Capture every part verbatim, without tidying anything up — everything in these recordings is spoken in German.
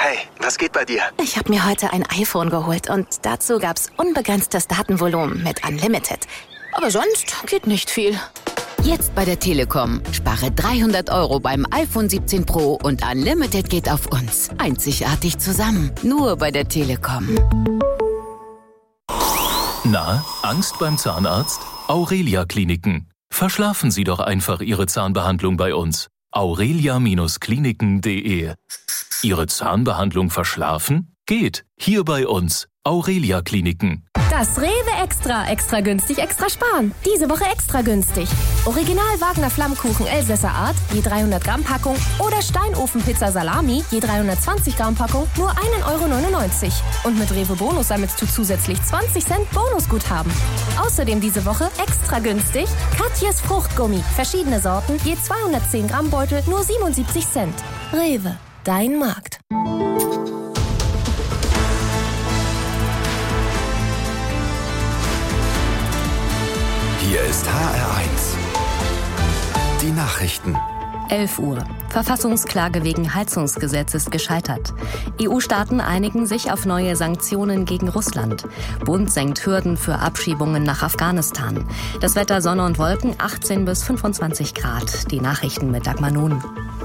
Hey, was geht bei dir? Ich habe mir heute ein iPhone geholt und dazu gab's unbegrenztes Datenvolumen mit Unlimited. Aber sonst geht nicht viel. Jetzt bei der Telekom. Spare dreihundert Euro beim iPhone siebzehn Pro und Unlimited geht auf uns. Einzigartig zusammen. Nur bei der Telekom. Na, Angst beim Zahnarzt? Aurelia Kliniken. Verschlafen Sie doch einfach Ihre Zahnbehandlung bei uns. aurelia Kliniken punkt de. Ihre Zahnbehandlung verschlafen? Geht. Hier bei uns. Aurelia Kliniken. Das Rewe Extra. Extra günstig, extra sparen. Diese Woche extra günstig. Original Wagner Flammkuchen Elsässer Art, je dreihundert Gramm Packung. Oder Steinofenpizza Salami, je dreihundertzwanzig Gramm Packung, nur ein Euro neunundneunzig. Und mit Rewe Bonus sammelst du zusätzlich zwanzig Cent Bonusguthaben. Außerdem diese Woche extra günstig Katjes Fruchtgummi. Verschiedene Sorten, je zweihundertzehn Gramm Beutel, nur siebenundsiebzig Cent. Rewe, dein Markt. Hier ist H R eins. Die Nachrichten. elf Uhr. Verfassungsklage wegen Heizungsgesetzes gescheitert. E U-Staaten einigen sich auf neue Sanktionen gegen Russland. Bund senkt Hürden für Abschiebungen nach Afghanistan. Das Wetter Sonne und Wolken achtzehn bis fünfundzwanzig Grad. Die Nachrichten mit Dagmar Nun.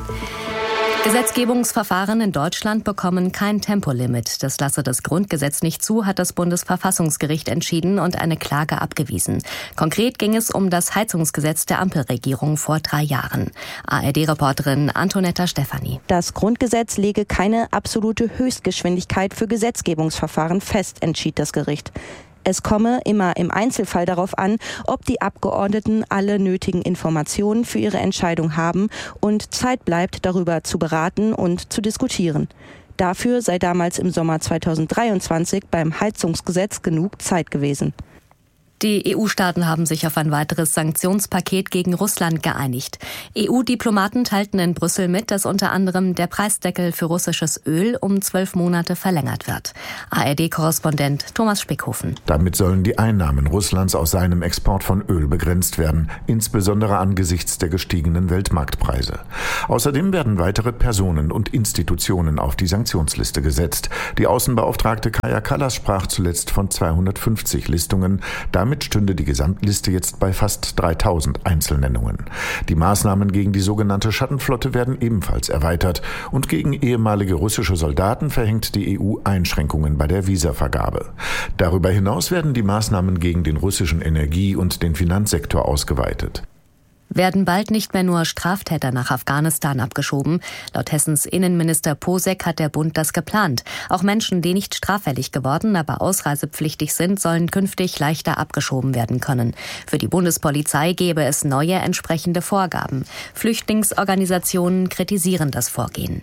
Gesetzgebungsverfahren in Deutschland bekommen kein Tempolimit. Das lasse das Grundgesetz nicht zu, hat das Bundesverfassungsgericht entschieden und eine Klage abgewiesen. Konkret ging es um das Heizungsgesetz der Ampelregierung vor drei Jahren. A R D-Reporterin Antonetta Stefani. Das Grundgesetz lege keine absolute Höchstgeschwindigkeit für Gesetzgebungsverfahren fest, entschied das Gericht. Es komme immer im Einzelfall darauf an, ob die Abgeordneten alle nötigen Informationen für ihre Entscheidung haben und Zeit bleibt, darüber zu beraten und zu diskutieren. Dafür sei damals im Sommer zweitausenddreiundzwanzig beim Heizungsgesetz genug Zeit gewesen. Die E U-Staaten haben sich auf ein weiteres Sanktionspaket gegen Russland geeinigt. E U-Diplomaten teilten in Brüssel mit, dass unter anderem der Preisdeckel für russisches Öl um zwölf Monate verlängert wird. A R D-Korrespondent Thomas Spickhofen. Damit sollen die Einnahmen Russlands aus seinem Export von Öl begrenzt werden, insbesondere angesichts der gestiegenen Weltmarktpreise. Außerdem werden weitere Personen und Institutionen auf die Sanktionsliste gesetzt. Die Außenbeauftragte Kaja Kallas sprach zuletzt von zweihundertfünfzig Listungen. Damit stünde die Gesamtliste jetzt bei fast dreitausend Einzelnennungen. Die Maßnahmen gegen die sogenannte Schattenflotte werden ebenfalls erweitert und gegen ehemalige russische Soldaten verhängt die E U Einschränkungen bei der Visavergabe. Darüber hinaus werden die Maßnahmen gegen den russischen Energie- und den Finanzsektor ausgeweitet. Werden bald nicht mehr nur Straftäter nach Afghanistan abgeschoben. Laut Hessens Innenminister Posek hat der Bund das geplant. Auch Menschen, die nicht straffällig geworden, aber ausreisepflichtig sind, sollen künftig leichter abgeschoben werden können. Für die Bundespolizei gäbe es neue entsprechende Vorgaben. Flüchtlingsorganisationen kritisieren das Vorgehen.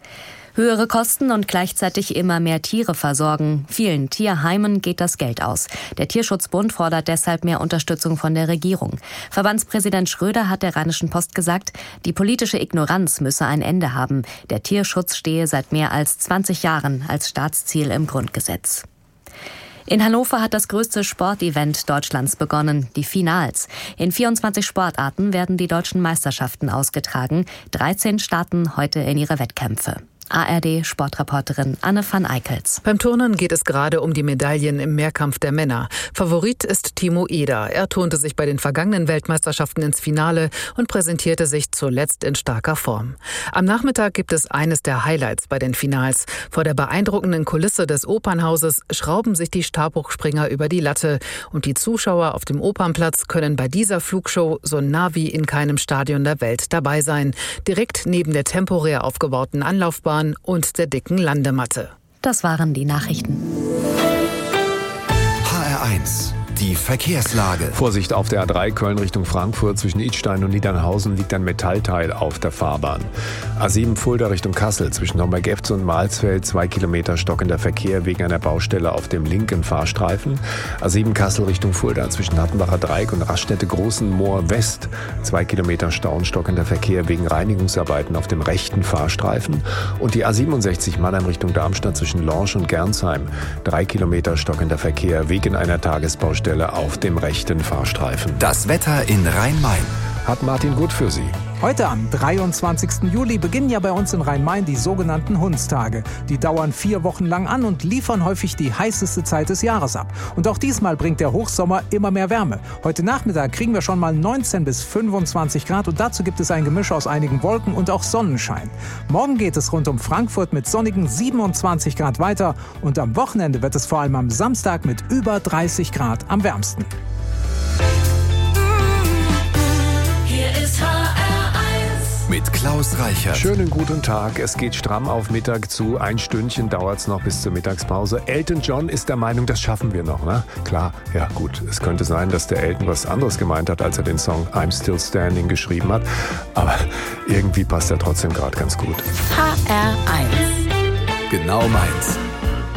Höhere Kosten und gleichzeitig immer mehr Tiere versorgen. Vielen Tierheimen geht das Geld aus. Der Tierschutzbund fordert deshalb mehr Unterstützung von der Regierung. Verbandspräsident Schröder hat der Rheinischen Post gesagt, die politische Ignoranz müsse ein Ende haben. Der Tierschutz stehe seit mehr als zwanzig Jahren als Staatsziel im Grundgesetz. In Hannover hat das größte Sportevent Deutschlands begonnen, die Finals. In vierundzwanzig Sportarten werden die deutschen Meisterschaften ausgetragen. dreizehn starten heute in ihre Wettkämpfe. A R D-Sportreporterin Anne van Eickels. Beim Turnen geht es gerade um die Medaillen im Mehrkampf der Männer. Favorit ist Timo Eder. Er turnte sich bei den vergangenen Weltmeisterschaften ins Finale und präsentierte sich zuletzt in starker Form. Am Nachmittag gibt es eines der Highlights bei den Finals. Vor der beeindruckenden Kulisse des Opernhauses schrauben sich die Stabhochspringer über die Latte. Und die Zuschauer auf dem Opernplatz können bei dieser Flugshow so nah wie in keinem Stadion der Welt dabei sein. Direkt neben der temporär aufgebauten Anlaufbahn und der dicken Landematte. Das waren die Nachrichten. H R eins. Die Verkehrslage. Vorsicht auf der A drei Köln Richtung Frankfurt. Zwischen Idstein und Niedernhausen liegt ein Metallteil auf der Fahrbahn. A sieben Fulda Richtung Kassel. Zwischen Homberg-Efze und Mahlsfeld zwei Kilometer stockender Verkehr wegen einer Baustelle auf dem linken Fahrstreifen. A sieben Kassel Richtung Fulda. Zwischen Hattenbacher Dreieck und Raststätte Großen Moor West. zwei Kilometer Stau und stockender Verkehr wegen Reinigungsarbeiten auf dem rechten Fahrstreifen. Und die A siebenundsechzig Mannheim Richtung Darmstadt zwischen Lorsch und Gernsheim. drei Kilometer stockender Verkehr wegen einer Tagesbaustelle auf dem rechten Fahrstreifen. Das Wetter in Rhein-Main. hat Martin Gutt für Sie. Heute am dreiundzwanzigsten Juli beginnen ja bei uns in Rhein-Main die sogenannten Hundstage. Die dauern vier Wochen lang an und liefern häufig die heißeste Zeit des Jahres ab. Und auch diesmal bringt der Hochsommer immer mehr Wärme. Heute Nachmittag kriegen wir schon mal neunzehn bis fünfundzwanzig Grad und dazu gibt es ein Gemisch aus einigen Wolken und auch Sonnenschein. Morgen geht es rund um Frankfurt mit sonnigen siebenundzwanzig Grad weiter und am Wochenende wird es vor allem am Samstag mit über dreißig Grad am wärmsten. Hier ist H R eins mit Klaus Reichert. Schönen guten Tag. Es geht stramm auf Mittag zu. Ein Stündchen dauert es noch bis zur Mittagspause. Elton John ist der Meinung, das schaffen wir noch, ne? Klar, ja gut. Es könnte sein, dass der Elton was anderes gemeint hat, als er den Song I'm Still Standing geschrieben hat. Aber irgendwie passt er trotzdem gerade ganz gut. H R eins. Genau meins.